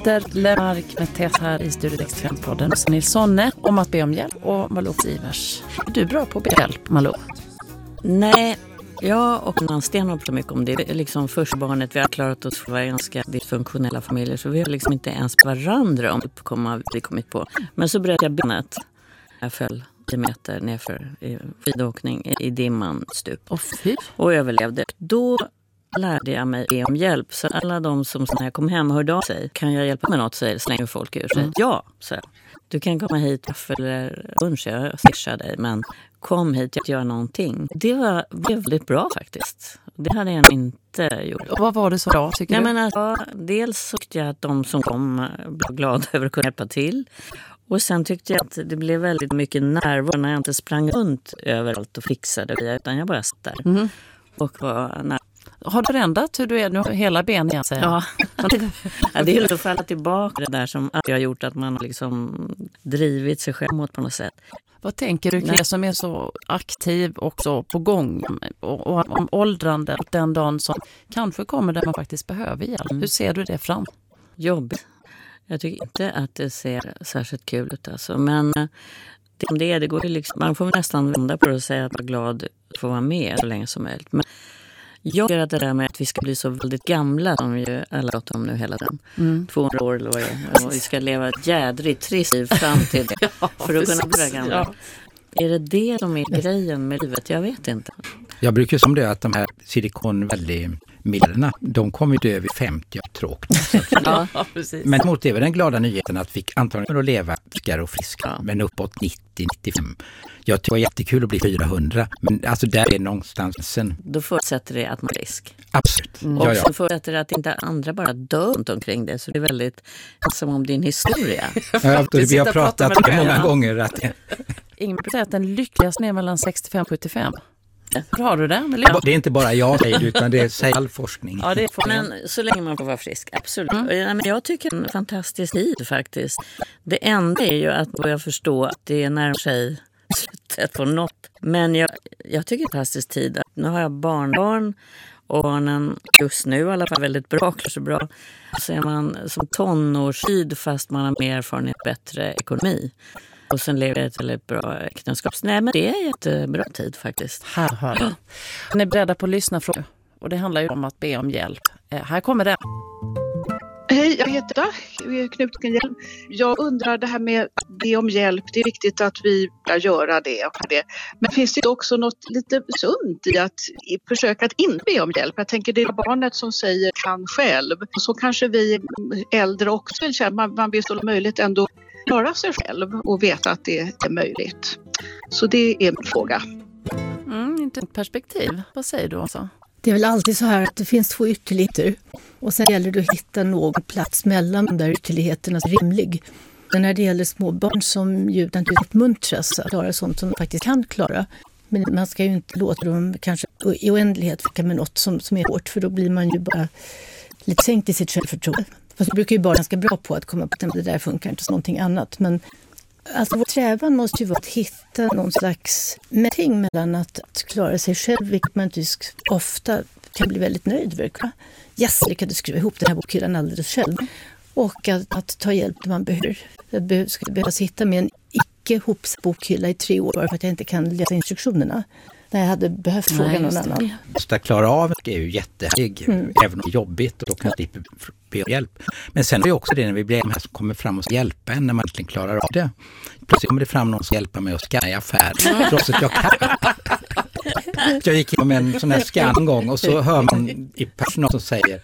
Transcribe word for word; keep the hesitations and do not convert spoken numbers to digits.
Peter Lemark med Tess här i Studio sextiofem-podden. Och Nils Sonne om att be om hjälp och Malou Ivers. Är du bra på att be om hjälp, Malou? Nej, jag och Nann Sten har pratat mycket om det. Det är liksom första barnet, vi har klarat oss för att vara ganska dysfunktionella familjer. Så vi har liksom inte ens varandra om uppkomma vi kommit på. Men så bröt jag benet. Jag föll tio meter nerför i skidåkning i dimman stup. Oh, fy. Och överlevde. Då lärde jag mig be om hjälp. Så alla de som när jag kom hem hörde av sig. Kan jag hjälpa med något? Så slänger folk ur sig. Mm. Ja, så du kan komma hit eller lunch, jag swishar dig. Men kom hit och gör någonting. Det var väldigt bra faktiskt. Det hade jag inte gjort. Och vad var det så bra tycker Nej, du? Men att, ja, dels tyckte jag att de som kom blev glada över att kunna hjälpa till. Och sen tyckte jag att det blev väldigt mycket närvaro när jag inte sprang runt överallt och fixade det. Utan jag bara satt där. Mm. Och var när... Har du ändrat hur du är nu? Hela ben igen, säger jag. Ja. Ja, det är lite att falla tillbaka det där som har gjort att man liksom drivit sig själv mot på något sätt. Vad tänker du kring det som är så aktiv och så på gång och, och om åldrande den dagen som kanske kommer där man faktiskt behöver hjälp? Mm. Hur ser du det fram? Jobbigt. Jag tycker inte att det ser särskilt kul ut alltså. Men det, om det är, det går liksom, man får nästan vända på det och säga att jag är glad att få vara med så länge som möjligt. Men jag tycker att det där med att vi ska bli så väldigt gamla som ju alla pratar om nu hela tiden. Mm. tvåhundra år eller vad det är. Och vi ska leva ett jädrigt trist liv fram till det. Ja, för att kunna bli gamla. Ja. Är det det som är grejen med livet? Jag vet inte. Jag brukar som det att de här Silicon Valley-miljarderna, de kommer ju över femtio och tråkigt. Ja, precis. Men mot det var den glada nyheten att vi antagligen att leva friskare och friskare, ja. Men uppåt nittio till nittiofem. Jag tror det var jättekul att bli fyrahundra, men alltså där är någonstans sen. Då förutsätter det att man är frisk. Absolut. Mm. Och ja, ja. Så förutsätter det att inte andra bara dör runt omkring det, så det är väldigt som om din historia. Ja, vi har pratat många gånger att ingen säger att den lyckligaste är mellan sextiofem och sjuttiofem. Hur har du det? Eller? Det är inte bara jag säger utan det säger all forskning. Ja, det är men så länge man får vara frisk, absolut. Mm. Jag tycker det är en fantastisk tid faktiskt. Det enda är ju att börja förstå att det är närmare sig slutet på något. Men jag, jag tycker det är en fantastisk tid. Nu har jag barnbarn och barnen just nu i alla fall väldigt bra, kanske bra. Så är man som tonårstid fast man har mer erfarenhet, bättre ekonomi. Och sen lever jag ett väldigt bra äktenskap. Nej, men det är jättebra tid faktiskt. Här hör jag. Ni är beredda på att lyssna frågor. Och det handlar ju om att be om hjälp. Eh, här kommer det. Hej, jag heter Dag, Knutken Hjelm. Jag undrar det här med att be om hjälp. Det är viktigt att vi ska göra det och det. Men finns det också något lite sunt i att försöka att inte be om hjälp? Jag tänker det är barnet som säger kan själv. Och så kanske vi äldre också vill känna. Man, man vill så möjligt ändå klara sig själv och veta att det är möjligt. Så det är min fråga. Mm, inte ett perspektiv. Vad säger du också? Det är väl alltid så här att det finns två ytterligheter. Och sen gäller det att hitta någon plats mellan de där ytterligheterna som är rimlig. Men när det gäller små barn som ju inte uppmuntras att klara sånt som de faktiskt kan klara. Men man ska ju inte låta dem kanske i oändlighet försöka med något som, som är hårt. För då blir man ju bara lite sänkt i sitt självförtroende. Fast det brukar ju bara ganska bra på att komma på att det där funkar inte som någonting annat. Men alltså vår strävan måste ju vara att hitta någon slags mäting mellan att, att klara sig själv, vilket man inte ofta kan bli väldigt nöjd med. Yes, jag lyckades skruva ihop den här bokhyllan alldeles själv. Och att, att ta hjälp när man behöver. Jag ska behöva sitta med en icke-hops bokhylla i tre år bara för att jag inte kan läsa instruktionerna. När jag hade behövt fråga Nej, någon annan. Att klara av det är ju jättehärlig, mm. även om det är jobbigt och då kan jag slippa be om hjälp. Men sen är det också det när vi blir de här som kommer fram och hjälpa en när man inte klarar av det. Plötsligt kommer det fram någon som hjälper mig att scanna i affär. Trots att jag kan. Jag gick in med en sån här scan en gång och så hör man i personal som säger